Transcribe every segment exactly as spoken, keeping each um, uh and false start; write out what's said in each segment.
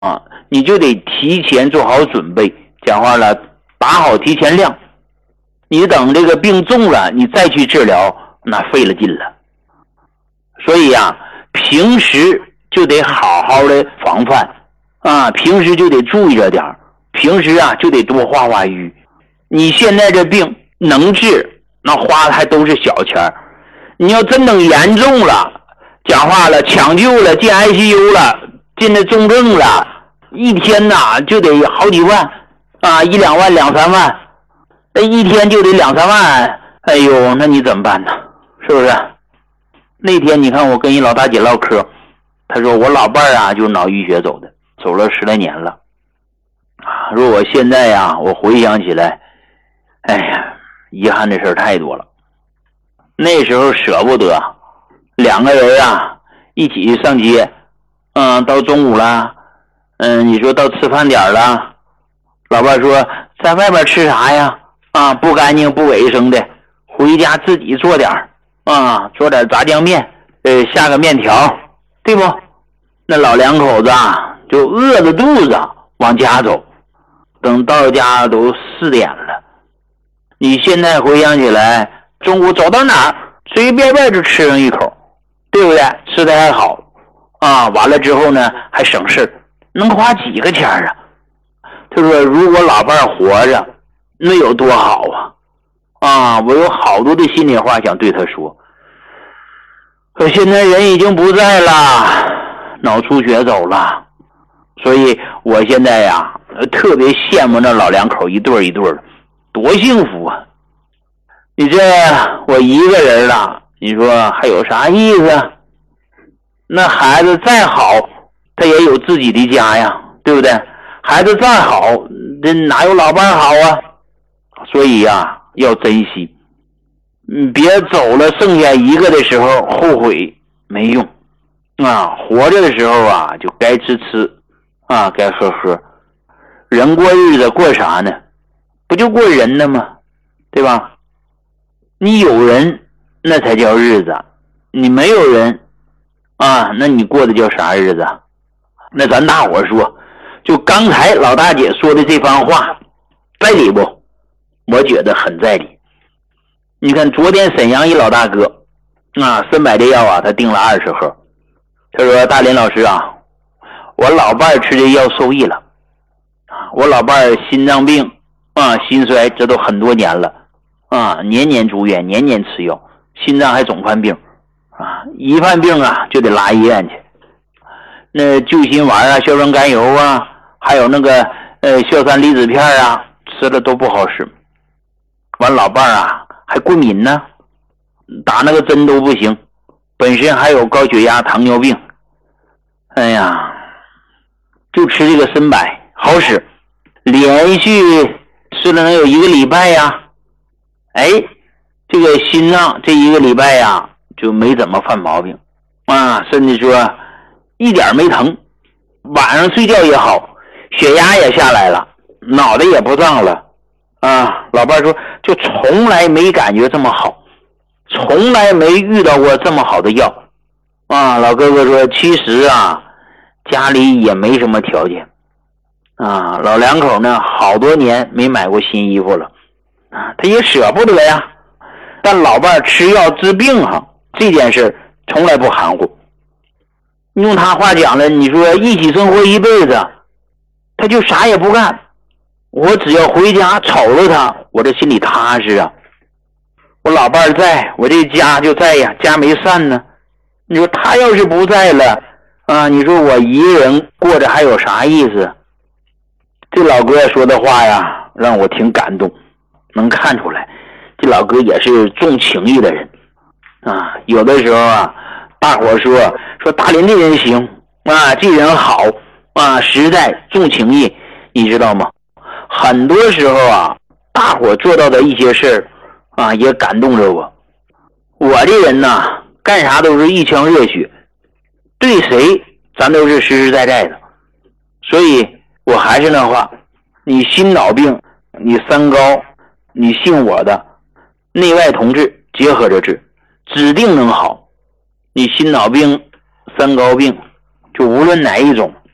啊，你就得提前做好准备，讲话了，打好提前量。你等这个病重了，你再去治疗，那费了劲了。所以啊，平时就得好好的防范啊，平时就得注意着点，平时啊就得多化化瘀。你现在这病能治，那花的还都是小钱。你要真等严重了，讲话了，抢救了，进 I C U 了，进了重症了，一天呐就得好几万啊，一两万两三万，那一天就得两三万，哎呦，那你怎么办呢？是不是？那天你看我跟一老大姐唠嗑，她说我老伴儿啊就是脑淤血走的，走了十来年了啊。说我现在呀、啊，我回想起来，哎呀，遗憾的事太多了。那时候舍不得，两个人啊一起上街，嗯，到中午了，嗯，你说到吃饭点了，老伴说在外边吃啥呀？啊，不干净不卫生的，回家自己做点啊，做点炸酱面，呃，下个面条，对不？那老两口子啊，就饿着肚子往家走，等到家都四点了。你现在回想起来，中午走到哪儿，随随便便就吃上一口，对不对？吃的还好啊，完了之后呢，还省事，能花几个钱啊？他说，如果老伴活着，那有多好啊！啊，我有好多的心里话想对他说。可现在人已经不在了，脑出血走了，所以我现在呀，特别羡慕那老两口一对一对的，多幸福啊！你这我一个人了，你说还有啥意思？那孩子再好，他也有自己的家呀，对不对？孩子再好，这哪有老伴好啊？所以呀，要珍惜，嗯，别走了剩下一个的时候后悔没用啊！活着的时候啊，就该吃吃啊，该喝喝。人过日子过啥呢？不就过人的吗？对吧？你有人那才叫日子，你没有人啊，那你过的叫啥日子？那咱大伙说，就刚才老大姐说的这番话，在理不？我觉得很在理。你看昨天沈阳一老大哥啊，三百的药啊，他订了二十盒。他说大林老师啊，我老伴吃这药受益了啊，我老伴心脏病啊，心衰，这都很多年了啊，年年住院，年年吃药，心脏还总犯病啊，一犯病啊就得拉医院去。那救心丸啊，硝酸甘油啊，还有那个呃硝酸离子片啊，吃了都不好使。完老伴啊还过敏呢，打那个针都不行，本身还有高血压糖尿病。哎呀，就吃这个参柏好使，连续吃了能有一个礼拜呀，哎，这个心脏这一个礼拜呀就没怎么犯毛病啊，甚至说一点没疼，晚上睡觉也好，血压也下来了，脑袋也不胀了啊。老伴说就从来没感觉这么好，从来没遇到过这么好的药啊。老哥哥说其实啊家里也没什么条件啊，老两口呢好多年没买过新衣服了啊，他也舍不得呀。但老伴吃药治病哈，这件事从来不含糊。用他话讲了，你说一起生活一辈子，他就啥也不干，我只要回家瞅着他，我这心里踏实啊。我老伴在，我这家就在呀，家没散呢。你说他要是不在了啊，你说我一个人过着还有啥意思？这老哥说的话呀，让我挺感动，能看出来，这老哥也是重情义的人啊。有的时候啊，大伙说说大林这人行啊，这人好啊，实在重情义，你知道吗？很多时候啊，大伙做到的一些事啊，也感动着我。我这人呢，干啥都是一腔热血，对谁咱都是实实在在的。所以我还是那话，你心脑病，你三高，你信我的，内外同治，结合着治，指定能好。你心脑病、三高病，就无论哪一种，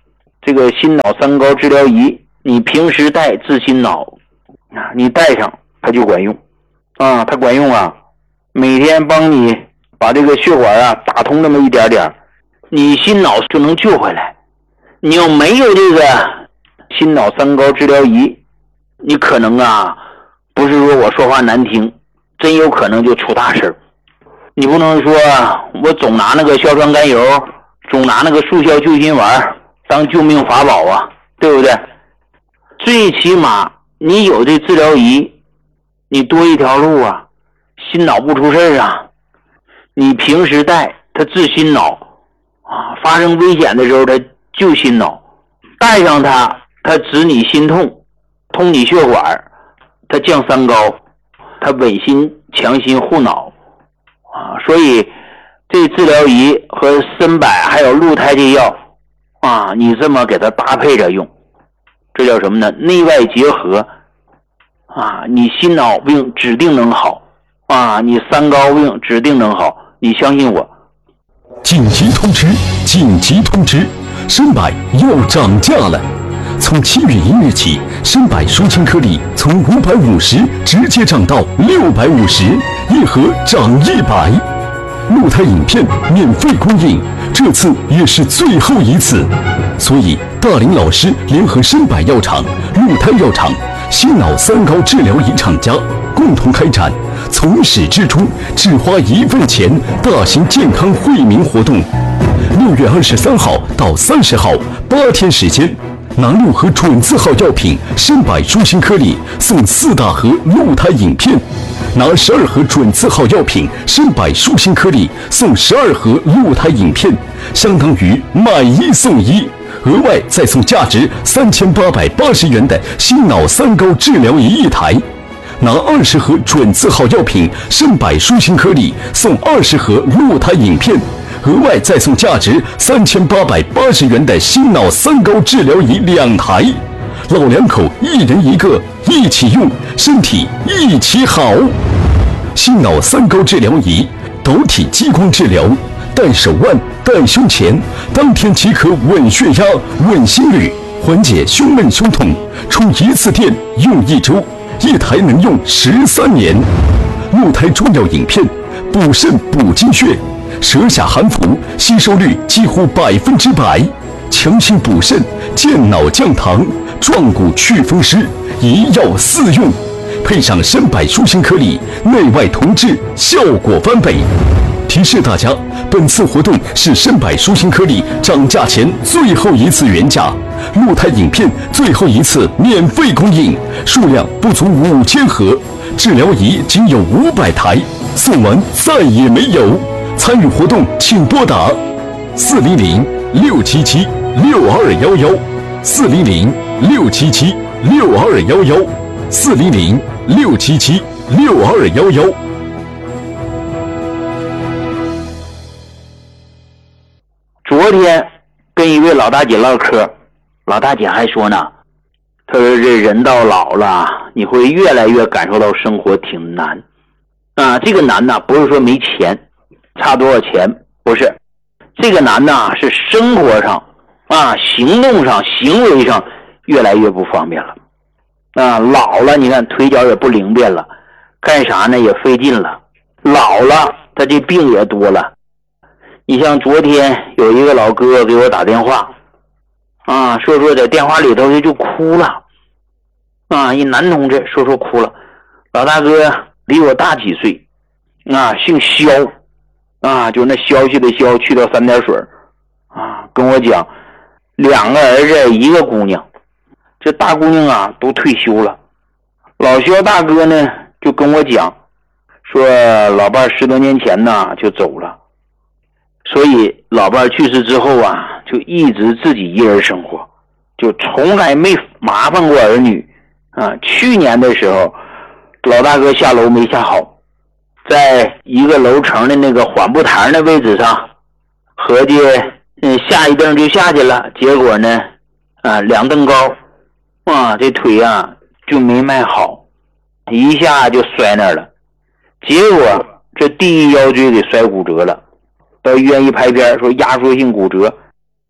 这个心脑三高治疗仪，你平时带治心脑啊，你带上它就管用啊，它管用啊，每天帮你把这个血管啊打通那么一点点，你心脑就能救回来。你要没有这个心脑三高治疗仪，你可能啊，不是说我说话难听，真有可能就出大事。你不能说我总拿那个硝酸甘油，总拿那个速效救心丸当救命法宝啊，对不对？最起码你有这治疗仪，你多一条路啊，心脑不出事啊。你平时带它治心脑啊，发生危险的时候它救心脑，带上它，它止你心痛，通你血管，它降三高，它稳心强心护脑啊。所以这治疗仪和参柏还有鹿胎这药啊，你这么给它搭配着用，这叫什么呢？内外结合啊，你心脑病指定能好啊，你三高病指定能好，你相信我。 紧急通知！紧急通知！参柏要涨价了！从七月一日起，参柏舒清颗粒从五百五十直接涨到六百五十，一盒涨一百。鹿胎饮片免费供应，这次也是最后一次，所以大林老师联合参柏药厂、鹿胎药厂、心脑三高治疗仪厂家共同开展从始至终只花一份钱大型健康惠民活动。六月二十三号到三十号八天时间，拿六盒准字号药品参柏舒心颗粒送四大盒鹿胎饮片，拿十二盒准字号药品参柏舒心颗粒送十二盒鹿胎饮片，相当于买一送一，额外再送价值三千八百八十元的心脑三高治疗仪一台。拿二十盒准字号药品参柏舒心颗粒送二十盒鹿胎饮片，额外再送价值三千八百八十元的心脑三高治疗仪两台，老两口一人一个，一起用，身体一起好。心脑三高治疗仪，导体激光治疗，戴手腕、戴胸前，当天即可稳血压、稳心率，缓解胸闷胸痛，充一次电用一周，一台能用十三年。鹿胎中药饮片，补肾补精血，舌下含服，吸收率几乎百分之百，强心补肾，健脑降糖，壮骨祛风湿，一药四用，配上参柏舒心颗粒，内外同治，效果翻倍。提示大家，本次活动是参柏舒心颗粒涨价前最后一次原价，鹿胎饮片最后一次免费供应，数量不足五千盒，治疗仪仅有五百台，送完再也没有。参与活动请拨打四零零六七七六二幺幺，四零零六七七六二幺幺，四零零六七七六二幺幺。 昨天跟一位老大姐唠嗑，老大姐还说呢，她说这人到老了，你会越来越感受到生活挺难啊。这个难呢，不是说没钱，差多少钱，不是，这个难呢是生活上啊，行动上、行为上越来越不方便了啊。老了，你看腿脚也不灵便了，干啥呢也费劲了，老了他这病也多了。你像昨天有一个老哥给我打电话啊，说说在电话里头就哭了啊，一男同志说说哭了。老大哥比我大几岁啊，姓肖啊，就那消息的消去掉三点水啊，跟我讲两个儿子一个姑娘，这大姑娘啊都退休了。老肖大哥呢就跟我讲说，老伴十多年前呢就走了，所以老伴去世之后啊，就一直自己一人生活，就从来没麻烦过儿女啊。去年的时候，老大哥下楼没下好，在一个楼层的那个缓步台的位置上，合计嗯下一蹬就下去了，结果呢啊两蹬高，哇这腿啊就没迈好，一下就摔那儿了，结果这第一腰椎给摔骨折了。到医院一拍片说压缩性骨折，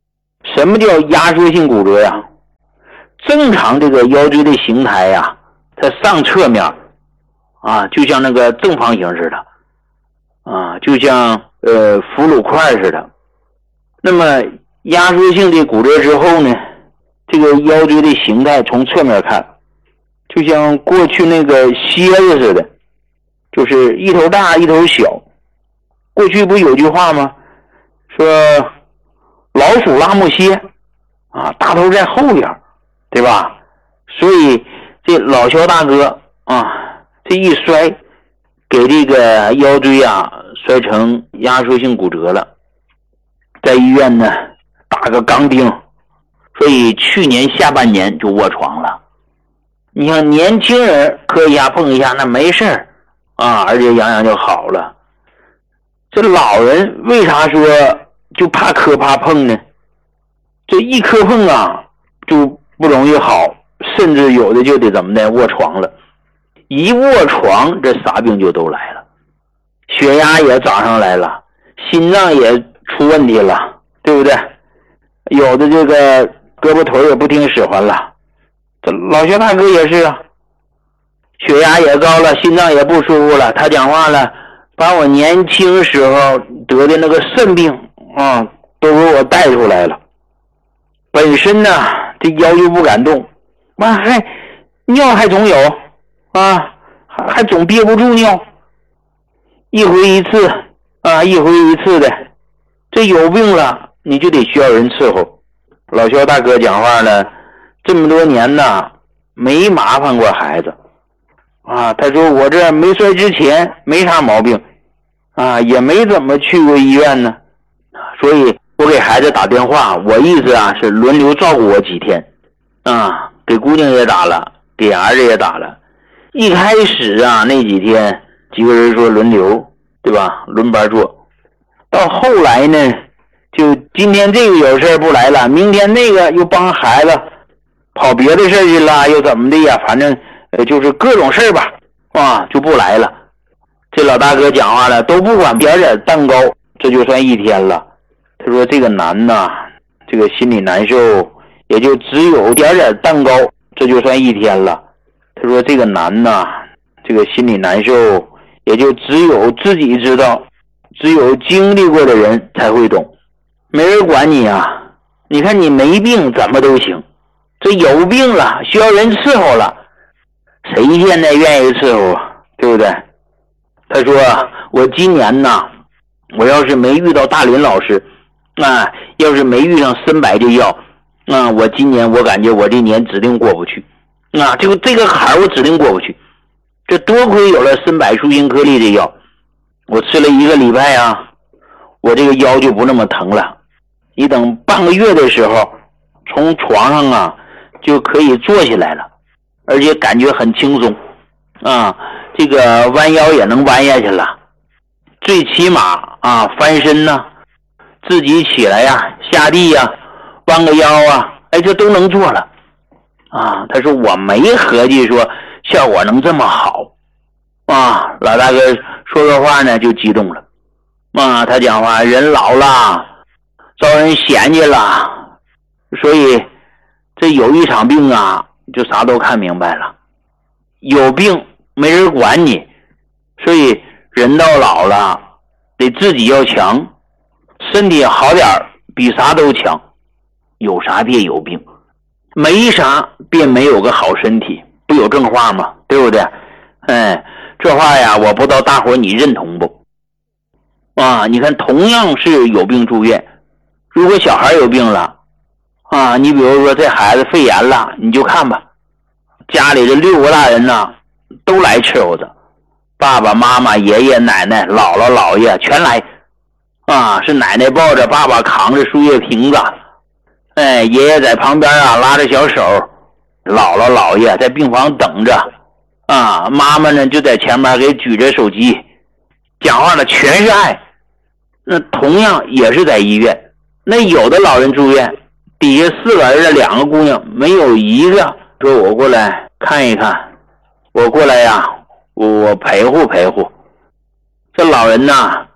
什么叫压缩性骨折呀？正常这个腰椎的形态呀，它上侧面啊，就像那个正方形似的啊，就像呃俘虏块似的。那么压缩性的骨折之后呢，这个腰椎的形态从侧面看，就像过去那个蝎子似的，就是一头大一头小。过去不有句话吗？说老鼠拉木蝎啊，大头在后边，对吧？所以这老肖大哥啊，这一摔，给这个腰椎啊摔成压缩性骨折了，在医院呢打个钢钉，所以去年下半年就卧床了。你像年轻人磕一下碰一下那没事儿啊，而且养养就好了。这老人为啥说就怕磕怕碰呢？这一磕碰啊就不容易好，甚至有的就得怎么的卧床了。一卧床这啥病就都来了，血压也涨上来了，心脏也出问题了，对不对？有的这个胳膊腿也不听使唤了。这老薛大哥也是啊，血压也高了，心脏也不舒服了。他讲话了，把我年轻时候得的那个肾病啊都给我带出来了。本身呢这腰就不敢动，妈还尿还总有啊，还还总憋不住尿，一回一次啊，一回一次的。这有病了你就得需要人伺候。老肖大哥讲话呢，这么多年呢没麻烦过孩子啊，他说我这没摔之前没啥毛病啊，也没怎么去过医院呢，所以我给孩子打电话，我意思啊是轮流照顾我几天啊，给姑娘也打了，给儿子也打了。一开始啊那几天几个人说轮流，对吧，轮班做。到后来呢，就今天这个有事不来了，明天那个又帮孩子跑别的事去了，又怎么的呀，反正呃就是各种事吧啊，就不来了。这老大哥讲话了，都不管点点蛋糕，这就算一天了。他说这个难呐，这个心里难受，也就只有点点蛋糕，这就算一天了。他说这个难呐，这个心里难受，也就只有自己知道，只有经历过的人才会懂。没人管你啊，你看你没病怎么都行，这有病了需要人伺候了，谁现在愿意伺候啊，对不对？他说我今年呢，我要是没遇到大林老师啊，要是没遇上参柏这药啊，我今年我感觉我这年指定过不去啊，这个这个坎我指定过不去。这多亏有了参柏舒心颗粒这药，我吃了一个礼拜啊，我这个腰就不那么疼了。你等半个月的时候，从床上啊就可以坐起来了，而且感觉很轻松啊，这个弯腰也能弯下去了，最起码啊翻身呢、啊，自己起来呀、啊、下地呀、啊、弯个腰啊，哎这都能做了啊。他说我没合计说效果能这么好啊。老大哥说个话呢就激动了啊，他讲话人老了遭人嫌弃了，所以这有一场病啊就啥都看明白了。有病没人管你，所以人到老了得自己要强，身体好点比啥都强。有啥别有病，没啥便没有个好身体，不有正话吗？对不对？哎，这话呀我不知道大伙你认同不啊？你看同样是有病住院，如果小孩有病了啊，你比如说这孩子肺炎了，你就看吧，家里的六个大人呢都来伺候着，爸爸妈妈爷爷奶奶姥姥姥爷全来啊，是奶奶抱着，爸爸扛着输液瓶子，哎，爷爷在旁边啊拉着小手，姥姥姥爷在病房等着啊，妈妈呢就在前面给举着手机，讲话的全是爱。那同样也是在医院，那有的老人住院，底下四个儿子两个姑娘，没有一个说我过来看一看，我过来呀，我陪护陪护。这老人呐